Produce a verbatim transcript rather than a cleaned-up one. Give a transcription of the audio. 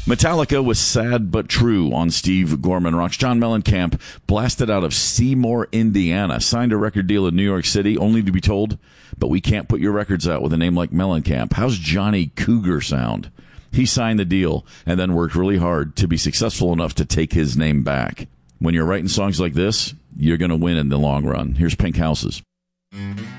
Metallica was Sad But True on Steve Gorman Rocks. John Mellencamp blasted out of Seymour, Indiana, signed a record deal in New York City, only to be told, but we can't put your records out with a name like Mellencamp. How's Johnny Cougar sound? He signed the deal and then worked really hard to be successful enough to take his name back. When you're writing songs like this, you're going to win in the long run. Here's Pink Houses.